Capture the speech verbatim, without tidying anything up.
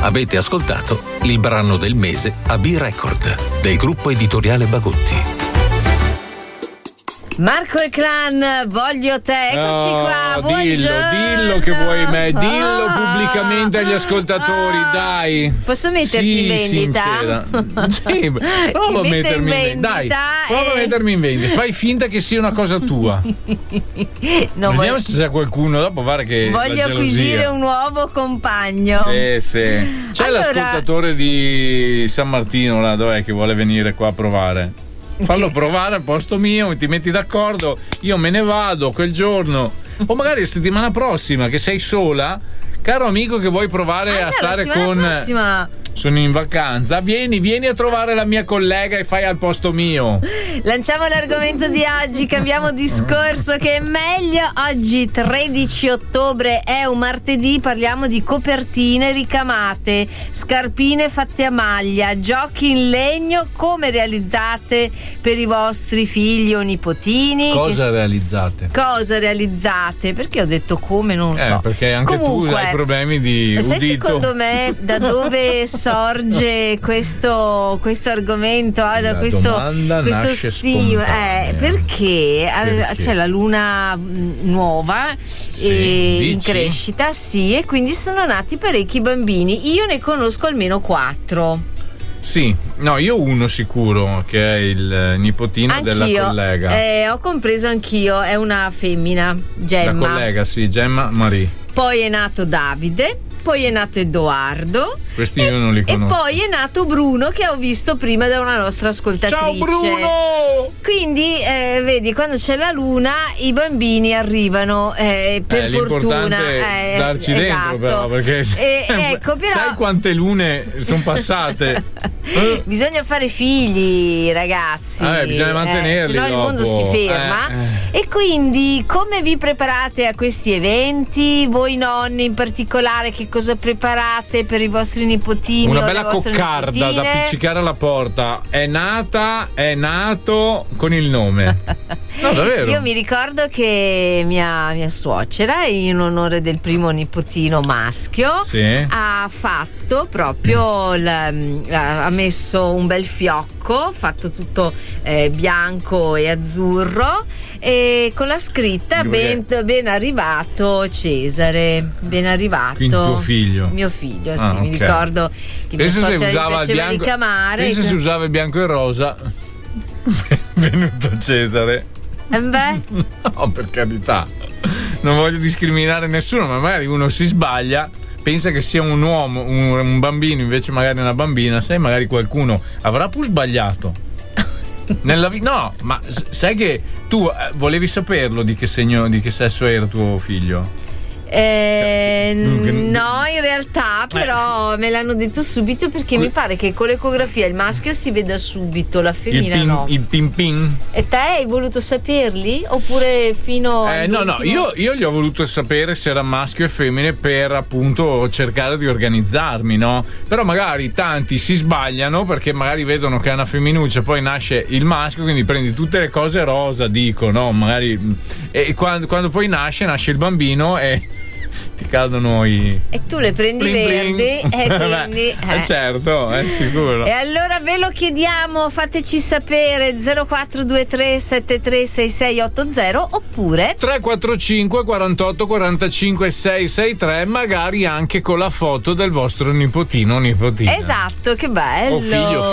Avete ascoltato il brano del mese a B-Record del gruppo editoriale Bagotti. Marco e Clan, voglio te, eccoci oh, qua. Dillo, Buongiorno. dillo che vuoi me, dillo Ah, pubblicamente agli ascoltatori, ah, dai. Posso metterti sì, in vendita? Sì, prova a mettermi in vendita. Dai, prova a e... mettermi in vendita. Fai finta che sia una cosa tua. no, Vediamo voglio... se c'è qualcuno dopo, guarda che voglio acquisire un nuovo compagno. Sì, sì. C'è allora... l'ascoltatore di San Martino là, dov'è che vuole venire qua a provare? Fallo provare al posto mio, ti metti d'accordo, io me ne vado quel giorno o magari la settimana prossima che sei sola, caro amico che vuoi provare ah, a stare con prossima. Sono in vacanza, vieni, vieni a trovare la mia collega e fai al posto mio. Lanciamo l'argomento di oggi, cambiamo discorso che è meglio. Oggi tredici ottobre è un martedì, parliamo di copertine ricamate, scarpine fatte a maglia, giochi in legno, come realizzate per i vostri figli o nipotini. Cosa che... realizzate? Cosa realizzate? Perché ho detto come, non eh, so. Perché anche Comunque, tu hai problemi di sai udito. Secondo me da dove sorge questo, questo argomento, ah, da questo, questo stimolo? Eh, perché, perché c'è la luna nuova sì, e in crescita, sì, e quindi sono nati parecchi bambini. Io ne conosco almeno quattro. Sì, no, io uno sicuro che è il nipotino anch'io, della collega. Eh, ho compreso anch'io, è una femmina, Gemma. La collega, sì, Gemma Marie. Poi è nato Davide. Poi è nato Edoardo. Questi e, io non li conosco. E poi è nato Bruno, che ho visto prima da una nostra ascoltatrice. Ciao Bruno! Quindi eh, vedi, quando c'è la luna i bambini arrivano eh, per eh, fortuna è eh, darci esatto. dentro però, perché e, ecco, però... sai quante lune sono passate? Bisogna fare figli, ragazzi. Ah, bisogna mantenerli, eh, sennò il mondo si ferma. Eh, eh. E quindi come vi preparate a questi eventi? Voi nonni in particolare, che cosa preparate per i vostri nipotini? Una o bella le vostre coccarda nipotine? da appiccicare alla porta. È nata, è nato con il nome. No, davvero. Io mi ricordo che mia, mia suocera, in onore del primo nipotino maschio, sì, ha fatto proprio la, ha messo un bel fiocco fatto tutto eh, bianco e azzurro, e con la scritta ben, ben arrivato Cesare, ben arrivato. Quindi tuo figlio? Mio figlio, sì, ah, mi okay. ricordo che penso mia se suocera usava gli piaceva bianco, ricamare. penso se usava il bianco e rosa. Venuto Cesare. Eh beh. No, per carità, non voglio discriminare nessuno, ma magari uno si sbaglia, pensa che sia un uomo, un, un bambino, invece magari una bambina, sai, magari qualcuno avrà pure sbagliato nella vita. No, ma sai che tu volevi saperlo di che segno, di che sesso era tuo figlio? Eh, no, in realtà però eh. me l'hanno detto subito, perché mi pare che con l'ecografia il maschio si veda subito, la femmina il pin, no. Il pin pin. E te hai voluto saperli? Oppure fino eh, no no io, io gli ho voluto sapere se era maschio e femmine per appunto cercare di organizzarmi, no? Però magari tanti si sbagliano perché magari vedono che è una femminuccia, poi nasce il maschio, quindi prendi tutte le cose rosa, dico, no? Magari e quando, quando poi nasce nasce il bambino e ti cadono i... E tu le prendi bling verdi bling. e quindi eh. Eh certo, è sicuro. E allora ve lo chiediamo, fateci sapere zero quattro due tre sette tre sei sei otto zero oppure tre quattro cinque quarantotto quarantacinque sei sei tre, magari anche con la foto del vostro nipotino o nipotina. Esatto, che bello. O figlio